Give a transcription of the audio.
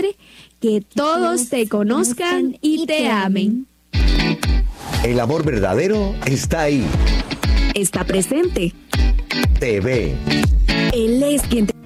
quiere que todos te conozcan y te amen. El amor verdadero está ahí. Está presente. Te ve. Él es quien te